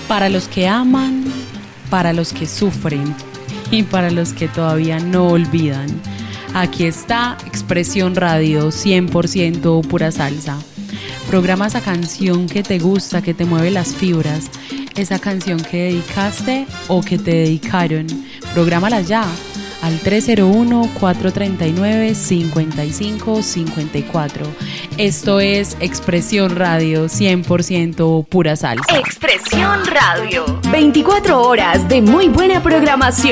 Para los que aman, para los que sufren y para los que todavía no olvidan. Aquí está Expresión Radio, 100% pura salsa. Programa esa canción que te gusta, que te mueve las fibras, esa canción que dedicaste o que te dedicaron. Prográmala ya al 301-439-5554. Esto es Expresión Radio, 100% pura salsa. Expresión Radio, 24 horas de muy buena programación.